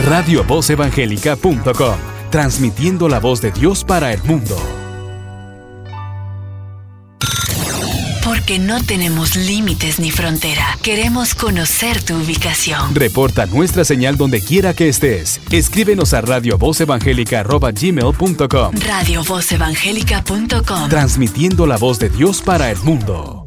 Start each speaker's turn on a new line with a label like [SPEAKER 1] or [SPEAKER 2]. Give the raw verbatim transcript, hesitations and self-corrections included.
[SPEAKER 1] radio voz evangélica punto com, transmitiendo la voz de Dios para el mundo.
[SPEAKER 2] Porque no tenemos límites ni frontera. Queremos conocer tu ubicación.
[SPEAKER 1] Reporta nuestra señal donde quiera que estés. Escríbenos a radio voz evangélica arroba gmail punto com.
[SPEAKER 2] radio voz evangélica punto com.
[SPEAKER 1] Transmitiendo la voz de Dios para el mundo.